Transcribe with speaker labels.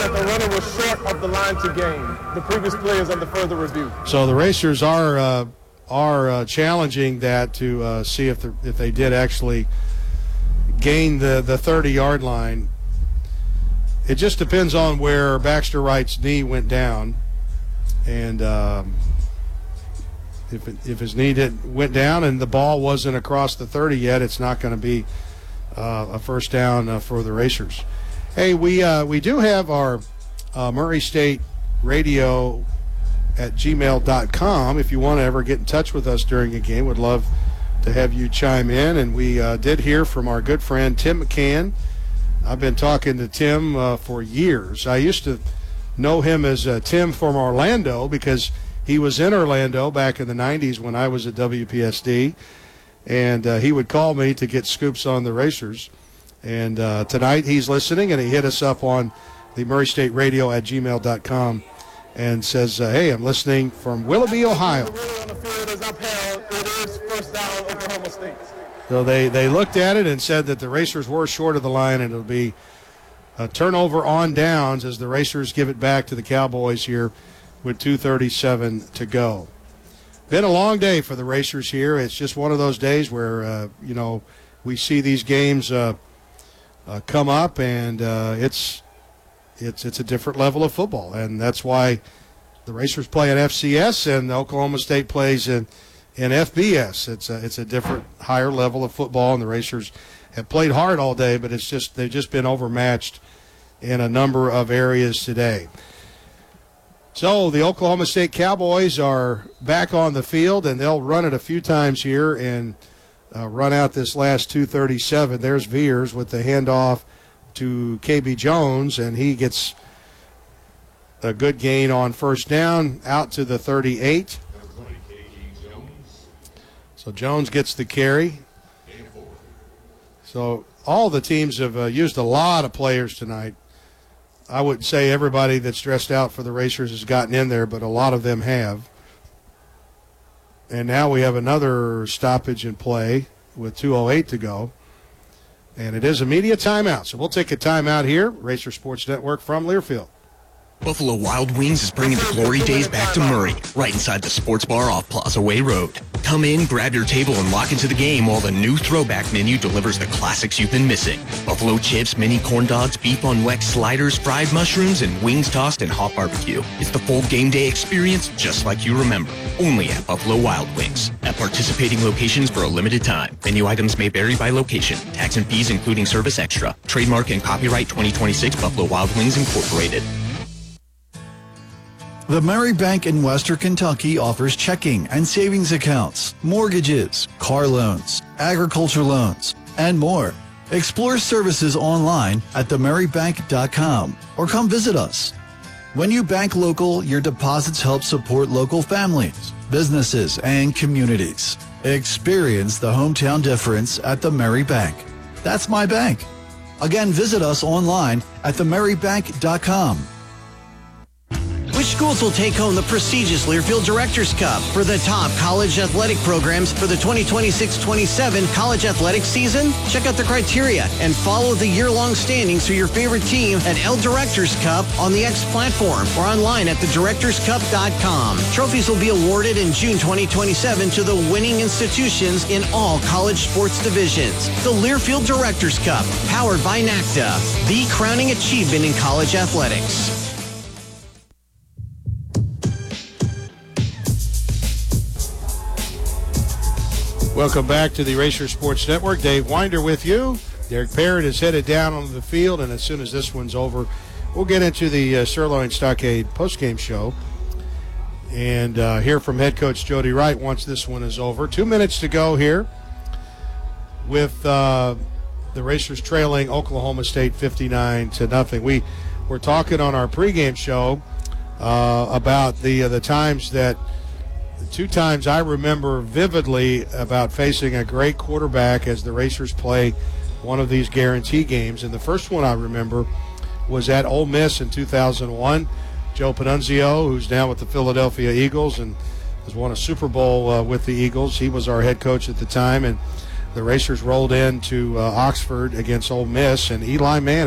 Speaker 1: that the runner was short of the line to gain. The previous play is under further review.
Speaker 2: So the Racers are challenging that to see if they did actually gain the 30-yard line. It just depends on where Baxter Wright's knee went down, and if his knee went down and the ball wasn't across the 30 yet, it's not going to be a first down for the Racers. Hey, we do have our Murray State Radio at gmail.com. If you want to ever get in touch with us during a game, would love to have you chime in. And we did hear from our good friend Tim McCann. I've been talking to Tim for years. I used to know him as Tim from Orlando because he was in Orlando back in the 90s when I was at WPSD. And he would call me to get scoops on the Racers. And tonight he's listening, and he hit us up on the Murray State Radio at gmail.com and says, hey, I'm listening from Willoughby, Ohio. So they looked at it and said that the Racers were short of the line, and it'll be a turnover on downs as the Racers give it back to the Cowboys here with 2:37 to go. Been a long day for the Racers here. It's just one of those days where, we see these games come up, and it's a different level of football, and that's why the Racers play in FCS and Oklahoma State plays in FBS. It's a different, higher level of football, and the Racers have played hard all day, but they've just been overmatched in a number of areas today. So the Oklahoma State Cowboys are back on the field, and they'll run it a few times here and run out this last 2:37. There's Veers with the handoff to KB Jones, and he gets a good gain on first down out to the 38. So Jones gets the carry. So all the teams have used a lot of players tonight. I wouldn't say everybody that's dressed out for the Racers has gotten in there, but a lot of them have. And now we have another stoppage in play with 2:08 to go. And it is a media timeout. So we'll take a timeout here. Racer Sports Network from Learfield.
Speaker 3: Buffalo Wild Wings is bringing the glory days back to Murray, right inside the sports bar off Plaza Way Road. Come in, grab your table, and lock into the game while the new throwback menu delivers the classics you've been missing. Buffalo chips, mini corn dogs, beef on weck sliders, fried mushrooms, and wings tossed in hot barbecue. It's the full game day experience just like you remember. Only at Buffalo Wild Wings. At participating locations for a limited time. Menu items may vary by location. Tax and fees including service extra. Trademark and copyright 2026 Buffalo Wild Wings Incorporated.
Speaker 4: The Murray Bank in Western Kentucky offers checking and savings accounts, mortgages, car loans, agriculture loans, and more. Explore services online at themurraybank.com or come visit us. When you bank local, your deposits help support local families, businesses, and communities. Experience the hometown difference at the Murray Bank. That's my bank. Again, visit us online at themurraybank.com.
Speaker 5: Which schools will take home the prestigious Learfield Directors Cup for the top college athletic programs for the 2026-27 college athletic season? Check out the criteria and follow the year-long standings for your favorite team at L Directors Cup on the X platform or online at thedirectorscup.com. Trophies will be awarded in June 2027 to the winning institutions in all college sports divisions. The Learfield Directors Cup, powered by NACDA, the crowning achievement in college athletics.
Speaker 2: Welcome back to the Racer Sports Network. Dave Winder with you. Derek Parrott is headed down onto the field, and as soon as this one's over, we'll get into the Sirloin Stockade postgame show and hear from head coach Jody Wright once this one is over. 2 minutes to go here with the Racers trailing Oklahoma State 59-0. We were talking on our pregame show about the times that two times I remember vividly about facing a great quarterback as the Racers play one of these guarantee games. And the first one I remember was at Ole Miss in 2001. Joe Panunzio, who's now with the Philadelphia Eagles and has won a Super Bowl with the Eagles. He was our head coach at the time. And the Racers rolled into Oxford against Ole Miss, and Eli Manning